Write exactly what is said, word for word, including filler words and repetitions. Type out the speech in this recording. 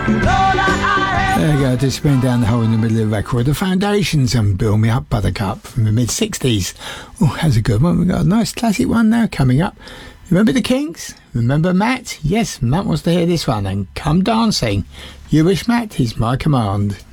There you go, just spin down the hole in the middle of the record. The Foundations and Build Me Up Buttercup from the mid sixties. Oh, that's a good one. We've got a nice classic one now coming up. Remember the Kinks? Remember Matt? Yes, Matt wants to hear this one. And Come Dancing. You wish, Matt, is my command.